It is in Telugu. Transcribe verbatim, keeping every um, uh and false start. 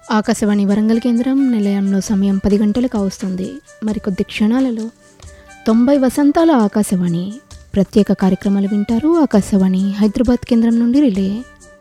ఆకాశవాణి వరంగల్ కేంద్రం నిలయంలో సమయం పది గంటలకు కావస్తుంది. మరికొద్ది క్షణాలలో తొంభై వసంతాల ఆకాశవాణి ప్రత్యేక కార్యక్రమాలు వింటారు. ఆకాశవాణి హైదరాబాద్ కేంద్రం నుండి రిలే.